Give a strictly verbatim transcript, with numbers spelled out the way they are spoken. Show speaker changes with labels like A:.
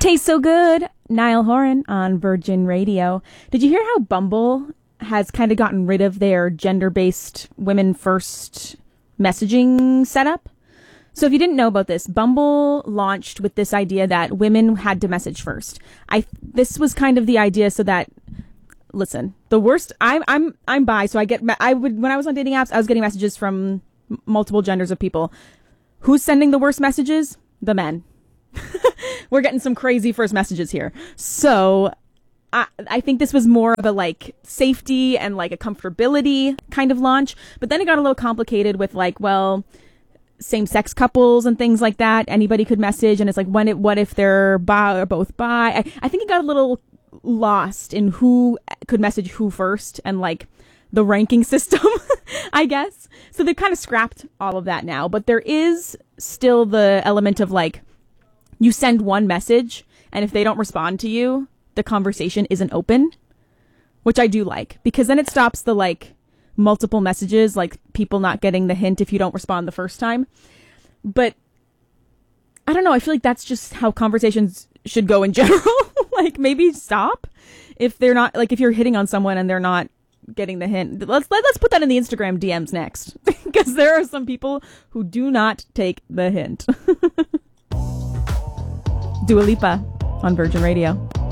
A: Tastes so good. Niall Horan on Virgin Radio. Did you hear how Bumble has kind of gotten rid of their gender-based women first messaging setup? So if you didn't know about this, Bumble launched with this idea that women had to message first. I this was kind of the idea so that, listen, the worst, I'm I'm I'm bi, so I get I would when I was on dating apps, I was getting messages from m- multiple genders of people. Who's sending the worst messages? The men. We're getting some crazy first messages here. So I, I think this was more of a like safety and like a comfortability kind of launch. But then it got a little complicated with like, well, same-sex couples and things like that. Anybody could message. And it's like, when it, what if they're bi or both bi? I, I think it got a little lost in who could message who first and like the ranking system, I guess. So they've kind of scrapped all of that now. But there is still the element of like, you send one message, and if they don't respond to you, the conversation isn't open, which I do like, because then it stops the, like, multiple messages, like people not getting the hint if you don't respond the first time. But I don't know. I feel like that's just how conversations should go in general. Like, maybe stop if they're not, like, if you're hitting on someone and they're not getting the hint. Let's, let, let's put that in the Instagram D Ms next, because there are some people who do not take the hint. Dua Lipa on Virgin Radio.